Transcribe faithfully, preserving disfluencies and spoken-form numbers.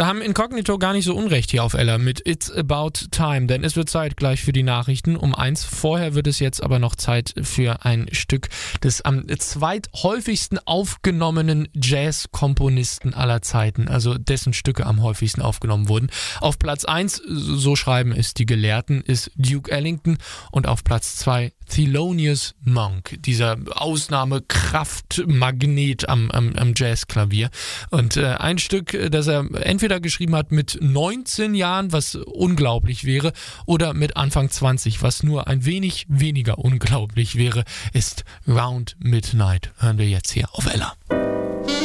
Da haben Inkognito gar nicht so unrecht hier auf Ella mit It's About Time, denn es wird Zeit gleich für die Nachrichten um eins. Vorher wird es jetzt aber noch Zeit für ein Stück des am zweithäufigsten aufgenommenen Jazz-Komponisten aller Zeiten, also dessen Stücke am häufigsten aufgenommen wurden. Auf Platz eins, so schreiben es die Gelehrten, ist Duke Ellington und auf Platz zwei Thelonious Monk, dieser Ausnahmekraftmagnet am, am, am Jazzklavier. Und äh, ein Stück, das er entweder geschrieben hat mit neunzehn Jahren, was unglaublich wäre, oder mit Anfang zwanzig, was nur ein wenig weniger unglaublich wäre, ist Round Midnight. Hören wir jetzt hier auf Ella.